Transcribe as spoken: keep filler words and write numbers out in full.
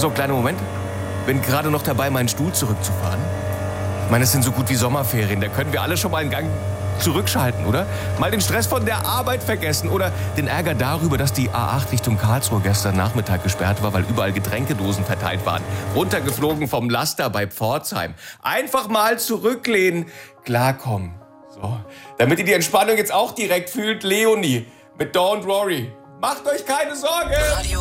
So, kleiner Moment. Bin gerade noch dabei, meinen Stuhl zurückzufahren. Ich meine, es sind so gut wie Sommerferien. Da können wir alle schon mal einen Gang zurückschalten, oder? Mal den Stress von der Arbeit vergessen oder den Ärger darüber, dass die A acht Richtung Karlsruhe gestern Nachmittag gesperrt war, weil überall Getränkedosen verteilt waren. Runtergeflogen vom Laster bei Pforzheim. Einfach mal zurücklehnen, klarkommen. So, damit ihr die Entspannung jetzt auch direkt fühlt, Leonie mit Don't Worry. Macht euch keine Sorge! Radio